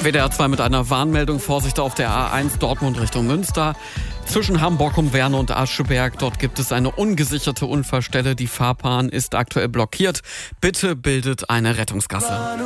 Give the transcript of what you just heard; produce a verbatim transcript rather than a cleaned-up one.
W D R zwei mit einer Warnmeldung. Vorsicht auf der A eins Dortmund Richtung Münster. Zwischen Hamburg um Werne und Ascheberg. Dort gibt es eine ungesicherte Unfallstelle. Die Fahrbahn ist aktuell blockiert. Bitte bildet eine Rettungsgasse.